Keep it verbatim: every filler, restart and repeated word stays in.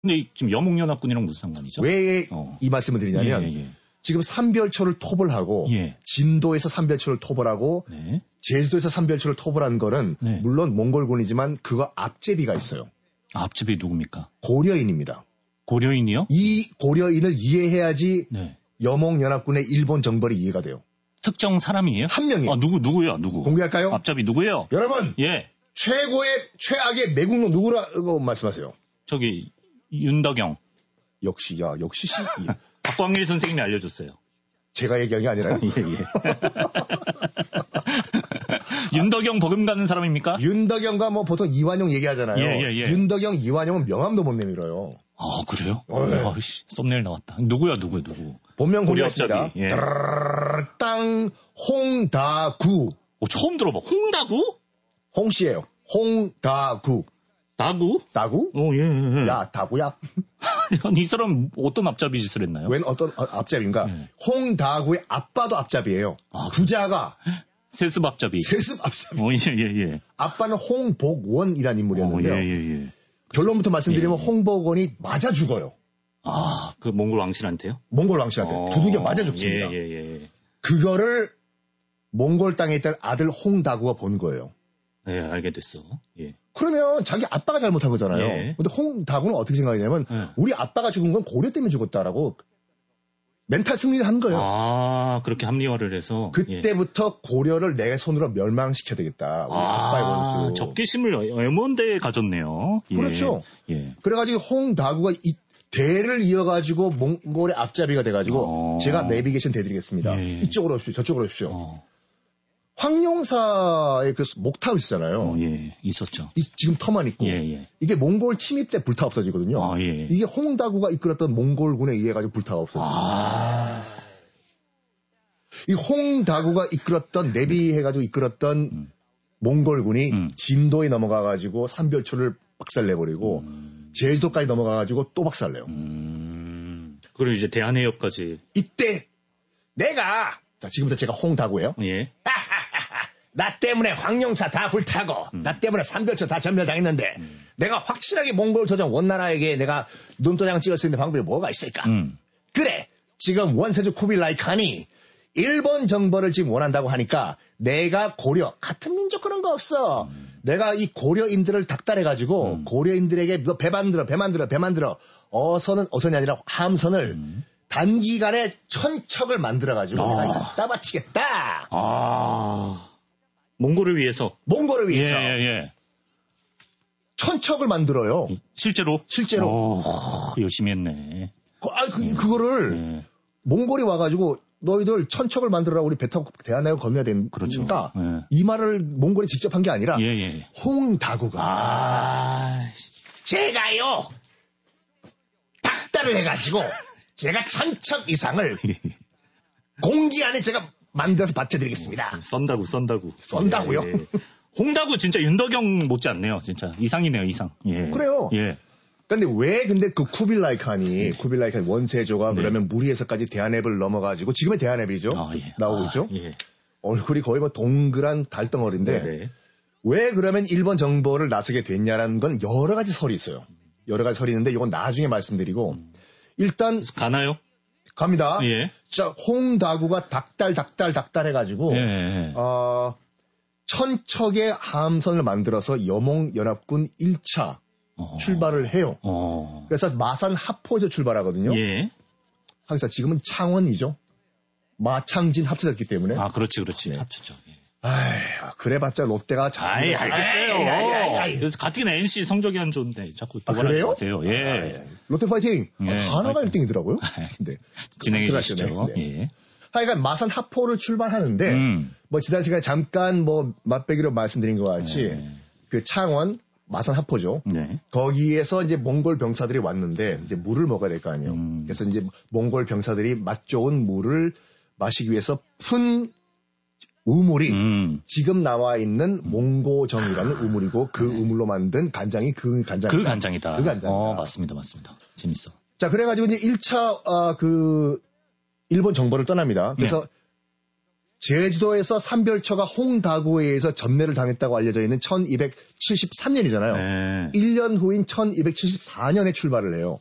근데 지금 여몽연합군이랑 무슨 상관이죠? 왜 이 어. 말씀을 드리냐면 예, 예. 지금 삼별초를 톱을 하고 예. 진도에서 삼별초를 톱을 하고 네. 제주도에서 삼별초를 톱을 한 거는 네. 물론 몽골군이지만 그거 앞제비가 있어요. 앞집이 누굽니까? 고려인입니다. 고려인이요? 이 고려인을 이해해야지 네. 여몽연합군의 일본 정벌이 이해가 돼요. 특정 사람이에요? 한 명이에요. 아, 누구, 누구요? 누구? 공개할까요? 앞잡이 누구예요? 여러분 예. 최고의 최악의 매국노 누구라고 말씀하세요? 저기, 윤덕영. 역시 야 역시 시 박광일 선생님이 알려줬어요. 제가 얘기한 게 아니라요. 예, 예. 윤덕영 버금 가는 사람입니까? 윤덕영과 뭐 보통 이완용 얘기하잖아요. 예, 예, 예. 윤덕영, 이완용은 명함도 못 내밀어요. 아, 그래요? 네. 아, 씨, 썸네일 나왔다. 누구야, 누구야, 누구? 본명 고려 공개했습니다. 앞잡이, 예. 땅 홍다구. 어, 처음 들어봐. 홍다구? 홍씨예요. 홍다구. 다구? 다구? 어, 예, 예. 야, 다구야. 아니, 이 사람 어떤 앞잡이 짓을 했나요? 웬 어떤 어, 앞잡이인가? 예. 홍다구의 아빠도 앞잡이에요. 아, 부자가 세습 앞잡이. 세습 앞잡이. 어, 예, 예, 예. 아빠는 홍복원이라는 인물이었는데요. 어, 예, 예, 예. 결론부터 말씀드리면 예. 홍복원이 맞아 죽어요. 아, 그 몽골 왕실한테요? 몽골 왕실한테 어, 두들겨 맞아 죽습니다. 예, 예, 예. 그거를 몽골 땅에 있던 아들 홍다구가 본 거예요. 예, 알게 됐어. 예. 그러면 자기 아빠가 잘못한 거잖아요. 예. 근데 홍다구는 어떻게 생각하냐면 예. 우리 아빠가 죽은 건 고려 때문에 죽었다라고 멘탈 승리를 한 거예요. 아, 그렇게 합리화를 해서. 그때부터 예. 고려를 내 손으로 멸망시켜야 되겠다. 우리 아, 아빠의 원수. 적개심을 애먼데에 가졌네요. 예. 그렇죠. 예. 그래가지고 홍다구가 이 대를 이어가지고 몽골의 앞잡이가 돼가지고 어. 제가 내비게이션 대드리겠습니다. 예. 이쪽으로 오십시오. 저쪽으로 오십시오. 어. 황룡사의 그 목탑 있잖아요. 어, 예, 있었죠. 이, 지금 터만 있고. 예, 예. 이게 몽골 침입 때 불타 없어지거든요. 아, 예. 이게 홍다구가 이끌었던 몽골군에 의해 가지고 불타가 없어져요. 아. 이 홍다구가 이끌었던 내비해가지고 이끌었던 음. 몽골군이 음. 진도에 넘어가가지고 삼별초를 박살내버리고 음. 제주도까지 넘어가가지고 또 박살내요. 음. 그리고 이제 대한해협까지. 이때 내가 자 지금부터 제가 홍다구예요. 예. 나 때문에 황룡사 다 불타고 음. 나 때문에 삼별초 다 전멸당했는데 음. 내가 확실하게 몽골 조정 원나라에게 내가 눈도장 찍을 수 있는 방법이 뭐가 있을까? 음. 그래 지금 원세주 쿠빌라이 칸이 일본 정벌을 지금 원한다고 하니까 내가 고려 같은 민족 그런 거 없어. 음. 내가 이 고려인들을 닥달해가지고 음. 고려인들에게 너 배 만들어 배 만들어 배 만들어 어선은 어선이 아니라 함선을 음. 단기간에 천척을 만들어가지고 아. 내가 갖다 바치겠다. 아. 몽골을 위해서. 몽골을 위해서 예, 예, 예. 천척을 만들어요. 실제로? 실제로. 오, 열심히 했네. 그, 아, 그, 그거를 예. 몽골이 와가지고 너희들 천척을 만들어라 우리 배 타고 대한해협 건너야 되니까 그렇죠. 예. 이 말을 몽골이 직접 한 게 아니라 예, 예. 홍다구가 아, 제가요 닥달을 해가지고 제가 천척 이상을 공지 안에 제가 만들어서 바쳐드리겠습니다. 썬다구, 썬다구. 썬다구요? 예, 예. 홍다구 진짜 윤덕영 못지않네요. 진짜 이상이네요, 이상. 예. 그래요. 예. 근데 왜 근데 그 쿠빌라이 칸이 쿠빌라이 칸 원세조가 네. 그러면 무리에서까지 대한해협을 넘어가지고 지금의 대한해협이죠. 아, 예. 나오고 아, 있죠. 예. 얼굴이 거의 뭐 동그란 달덩어리인데 네, 네. 왜 그러면 일본 정벌을 나서게 됐냐라는 건 여러 가지 설이 있어요. 여러 가지 설이 있는데 이건 나중에 말씀드리고 일단 가나요? 갑니다. 예. 자, 홍다구가 닥달 닥달 닥달 해가지고 예, 예. 어, 천척의 함선을 만들어서 여몽연합군 일 차 어. 출발을 해요. 어. 그래서 마산 하포에서 출발하거든요. 예. 하기사 지금은 창원이죠. 마창진 합쳐졌기 때문에. 아, 그렇지, 그렇지. 네. 합치죠. 예. 아이, 그래봤자 롯데가 잘. 아이, 알겠어요. 아이, 아이, 아이, 아이. 그래서 가뜩이나 엔씨 성적이 안 좋은데 자꾸 아, 도발하지 그래요? 마세요. 예. 아, 예. 롯데 파이팅. 예, 아, 하나가 파이팅. 일 등이더라고요. 아, 네. 진행해 들어가시네. 주시죠. 네. 예. 하여간 마산 하포를 출발하는데 음. 뭐 지난 시간에 잠깐 뭐 맛배기로 말씀드린 것 같이 네. 그 창원 마산 하포죠. 네. 거기에서 이제 몽골 병사들이 왔는데 이제 물을 먹어야 될 거 아니에요. 음. 그래서 이제 몽골 병사들이 맛 좋은 물을 마시기 위해서 푼 우물이 음. 지금 나와 있는 몽고정이라는 우물이고 그 우물로 만든 간장이 그 간장. 그 간장이다. 그 간장이다. 어, 맞습니다, 맞습니다. 재밌어. 자, 그래가지고 이제 일 차, 아, 그, 일본 정벌을 떠납니다. 그래서 네. 제주도에서 삼별초가 홍다구에 의해서 전멸을 당했다고 알려져 있는 천이백칠십삼 년이잖아요. 네. 일 년 후인 천이백칠십사 년에 출발을 해요.